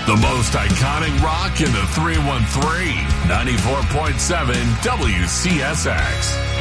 The most iconic rock in the 313. 94.7 WCSX.